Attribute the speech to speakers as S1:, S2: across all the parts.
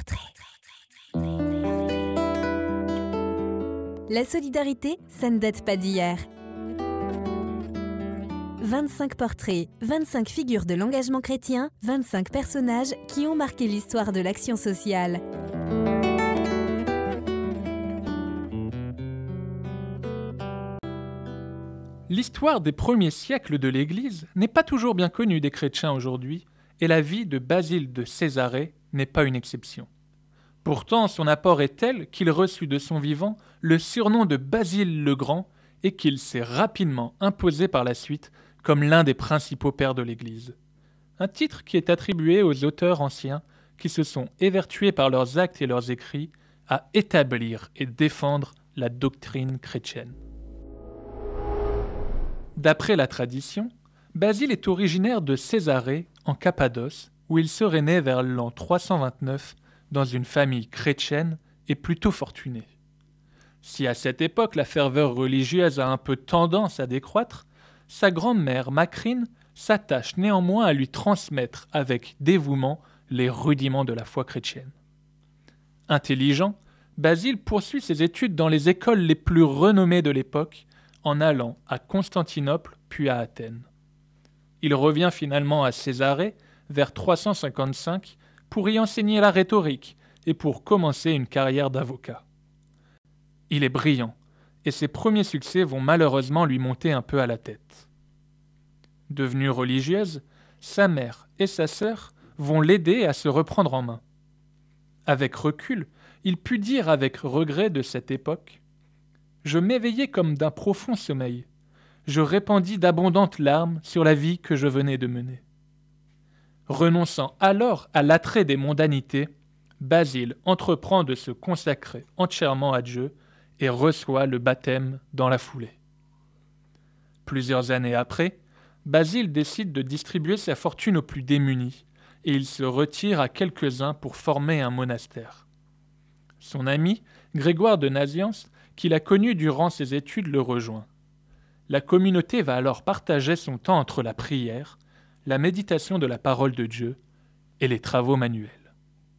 S1: portraits. La solidarité, ça ne date pas d'hier. 25 portraits, 25 figures de l'engagement chrétien, 25 personnages qui ont marqué l'histoire de l'action sociale.
S2: L'histoire des premiers siècles de l'Église n'est pas toujours bien connue des chrétiens aujourd'hui, et la vie de Basile de Césarée n'est pas une exception. Pourtant, son apport est tel qu'il reçut de son vivant le surnom de Basile le Grand et qu'il s'est rapidement imposé par la suite comme l'un des principaux pères de l'Église. Un titre qui est attribué aux auteurs anciens qui se sont évertués par leurs actes et leurs écrits à établir et défendre la doctrine chrétienne. D'après la tradition, Basile est originaire de Césarée, en Cappadoce, où il serait né vers l'an 329 dans une famille chrétienne et plutôt fortunée. Si à cette époque la ferveur religieuse a un peu tendance à décroître, sa grand-mère Macrine s'attache néanmoins à lui transmettre avec dévouement les rudiments de la foi chrétienne. Intelligent, Basile poursuit ses études dans les écoles les plus renommées de l'époque, en allant à Constantinople puis à Athènes. Il revient finalement à Césarée vers 355 pour y enseigner la rhétorique et pour commencer une carrière d'avocat. Il est brillant et ses premiers succès vont malheureusement lui monter un peu à la tête. Devenue religieuse, sa mère et sa sœur vont l'aider à se reprendre en main. Avec recul, il put dire avec regret de cette époque « Je m'éveillai comme d'un profond sommeil. Je répandis d'abondantes larmes sur la vie que je venais de mener. » Renonçant alors à l'attrait des mondanités, Basile entreprend de se consacrer entièrement à Dieu et reçoit le baptême dans la foulée. Plusieurs années après, Basile décide de distribuer sa fortune aux plus démunis et il se retire à quelques-uns pour former un monastère. Son ami, Grégoire de Nazianze, qu'il a connu durant ses études, le rejoint. La communauté va alors partager son temps entre la prière, la méditation de la parole de Dieu et les travaux manuels.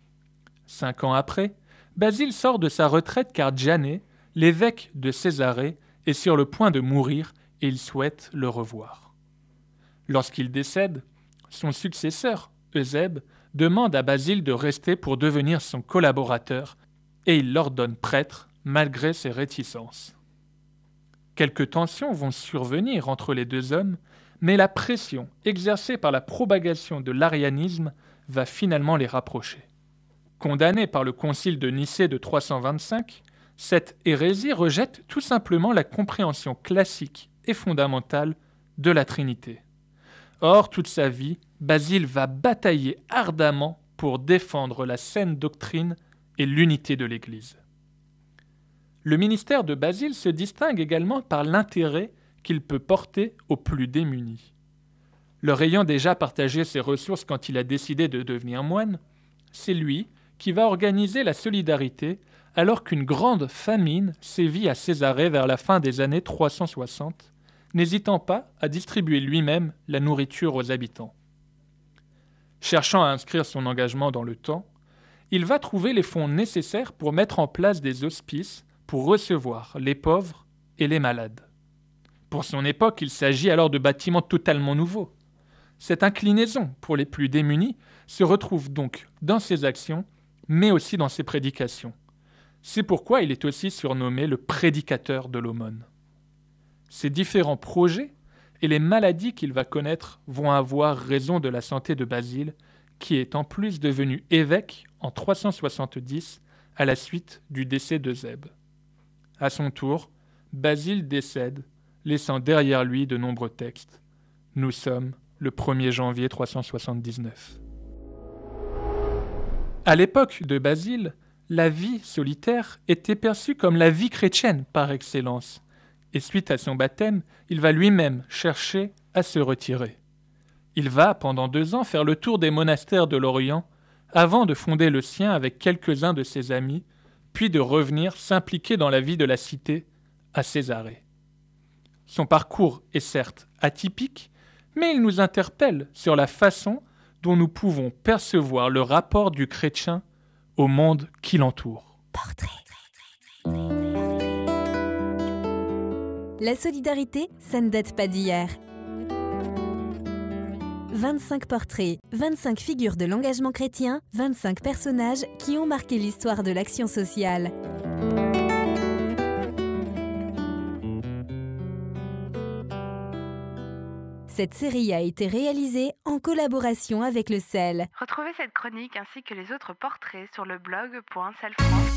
S2: 5 ans après, Basile sort de sa retraite car Giannet, l'évêque de Césarée, est sur le point de mourir et il souhaite le revoir. Lorsqu'il décède, son successeur, Eusèbe, demande à Basile de rester pour devenir son collaborateur et il l'ordonne prêtre malgré ses réticences. Quelques tensions vont survenir entre les deux hommes, mais la pression exercée par la propagation de l'arianisme va finalement les rapprocher. Condamnée par le concile de Nicée de 325, cette hérésie rejette tout simplement la compréhension classique et fondamentale de la Trinité. Or, toute sa vie, Basile va batailler ardemment pour défendre la saine doctrine et l'unité de l'Église. Le ministère de Basile se distingue également par l'intérêt qu'il peut porter aux plus démunis. Leur ayant déjà partagé ses ressources quand il a décidé de devenir moine, c'est lui qui va organiser la solidarité alors qu'une grande famine sévit à Césarée vers la fin des années 360, n'hésitant pas à distribuer lui-même la nourriture aux habitants. Cherchant à inscrire son engagement dans le temps, il va trouver les fonds nécessaires pour mettre en place des hospices pour recevoir les pauvres et les malades. Pour son époque, il s'agit alors de bâtiments totalement nouveaux. Cette inclinaison pour les plus démunis se retrouve donc dans ses actions, mais aussi dans ses prédications. C'est pourquoi il est aussi surnommé le prédicateur de l'aumône. Ces différents projets et les maladies qu'il va connaître vont avoir raison de la santé de Basile, qui est en plus devenu évêque en 370 à la suite du décès d'Eusèbe. À son tour, Basile décède, laissant derrière lui de nombreux textes. Nous sommes le 1er janvier 379. À l'époque de Basile, la vie solitaire était perçue comme la vie chrétienne par excellence, et suite à son baptême, il va lui-même chercher à se retirer. Il va, pendant 2 ans, faire le tour des monastères de l'Orient, avant de fonder le sien avec quelques-uns de ses amis, puis de revenir s'impliquer dans la vie de la cité à Césarée. Son parcours est certes atypique, mais il nous interpelle sur la façon dont nous pouvons percevoir le rapport du chrétien au monde qui l'entoure.
S1: Portrait. La solidarité, ça ne date pas d'hier. 25 portraits, 25 figures de l'engagement chrétien, 25 personnages qui ont marqué l'histoire de l'action sociale. Cette série a été réalisée en collaboration avec le CEL.
S3: Retrouvez cette chronique ainsi que les autres portraits sur le blog.celfrance.